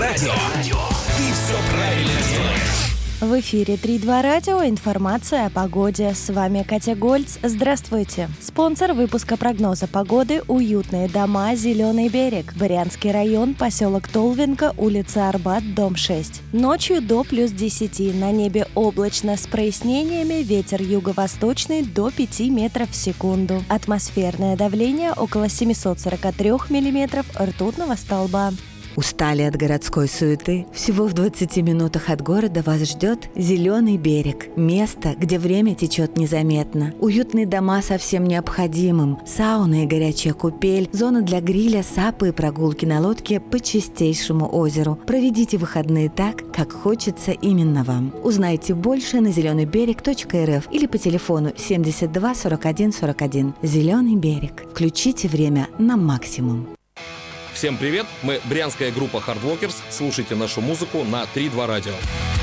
радио. Ты все правильно делаешь. В эфире 3-2 радио. Информация о погоде. С вами Катя Гольц. Здравствуйте. Спонсор выпуска прогноза погоды — уютные дома «Зеленый берег». Брянский район, поселок Толвинка, улица Арбат, дом 6. Ночью до плюс 10. На небе облачно с прояснениями. Ветер юго-восточный до 5 метров в секунду. Атмосферное давление около 743 миллиметров ртутного столба. Устали от городской суеты? Всего в 20 минутах от города вас ждет «Зеленый берег». Место, где время течет незаметно. Уютные дома со всем необходимым. Сауна и горячая купель. Зона для гриля, сапы и прогулки на лодке по чистейшему озеру. Проведите выходные так, как хочется именно вам. Узнайте больше на zeleneybereg.rf или по телефону 72 41 41. «Зеленый берег». Включите время на максимум. Всем привет, мы брянская группа Hardwalkers. Слушайте нашу музыку на 3-2 радио.